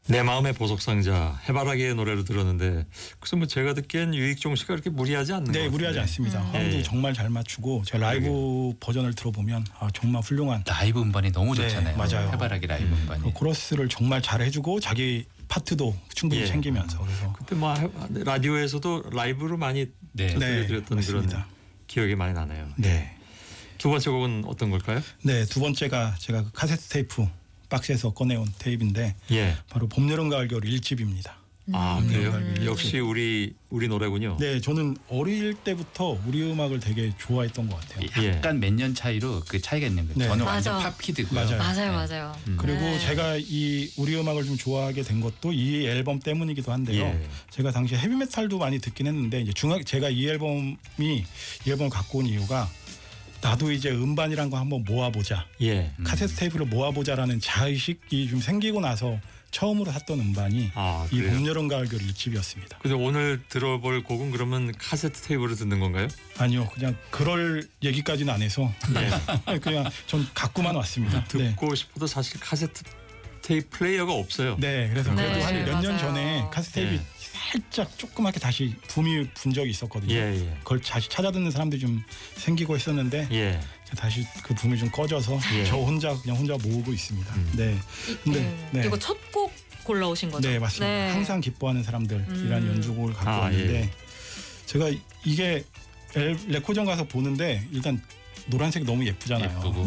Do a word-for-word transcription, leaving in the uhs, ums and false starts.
내 마음의 보석상자 해바라기의 노래로 들었는데 그래서 뭐 제가 듣기엔 유익종 씨가 그렇게 무리하지 않는 것 네, 같아요. 무리하지 않습니다. 음. 화음도 예, 예. 정말 잘 맞추고 제 라이브 그러게요. 버전을 들어보면 아, 정말 훌륭한 라이브 음반이 너무 네, 좋잖아요. 맞아요. 해바라기 라이브 음. 음반이. 그 코러스를 정말 잘 해주고 자기 파트도 충분히 예. 챙기면서 그래서 그때 뭐 라디오에서도 라이브로 많이 네. 네, 들려드렸던 맞습니다. 그런 기억이 많이 나네요. 네. 두 번째 곡은 어떤 걸까요? 네, 두 번째가 제가 그 카세트 테이프 박스에서 꺼내온 테이프인데 예. 바로 봄, 여름, 가을, 겨울 일 집입니다. 아 음. 그래요? 음. 역시 우리 우리 노래군요. 네, 저는 어릴 때부터 우리 음악을 되게 좋아했던 것 같아요. 예. 약간 몇 년 차이로 그 차이가 있는 거예요. 네. 저는 완전 맞아. 팝키드고요. 맞아요. 맞아요, 네. 맞아요. 음. 그리고 네. 제가 이 우리 음악을 좀 좋아하게 된 것도 이 앨범 때문이기도 한데요. 예. 제가 당시에 헤비메탈도 많이 듣긴 했는데 이제 중학 제가 이 앨범이 이 앨범을 갖고 온 이유가 나도 이제 음반이란 거 한번 모아보자. 예. 음. 카세트 테이프를 모아보자라는 자의식이 좀 생기고 나서 처음으로 샀던 음반이 아 이 그래요? 봄, 여름, 가을, 겨울 일 집이었습니다. 근데 오늘 들어볼 곡은 그러면 카세트 테이프로 듣는 건가요? 아니요, 그냥 그럴 얘기까지는 안 해서 예. 그냥 전 갖고만 왔습니다. 네. 듣고 싶어도 사실 카세트 테이프 플레이어가 없어요. 네, 그래서 네, 그래도 한 몇 년 맞아요. 전에 카세트 테이프 예. 살짝 조그맣게 다시 붐이 분 적이 있었거든요. 예, 예. 그걸 다시 찾아 듣는 사람들이 좀 생기고 했었는데 예. 다시 그 붐이 좀 꺼져서 예. 저 혼자 그냥 혼자 모으고 있습니다. 음. 네, 근데 음, 네. 이거 첫 곡 골라오신 거죠? 네 맞습니다. 네. 항상 기뻐하는 사람들이라는 음. 연주곡을 갖고 아, 왔는데 예. 제가 이게 엘- 레코전 가서 보는데 일단 노란색이 너무 예쁘잖아요. 예쁘고.